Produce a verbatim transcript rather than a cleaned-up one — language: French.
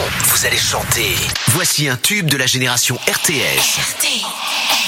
vous allez chanter. Voici un tube de la génération R T S. R T S.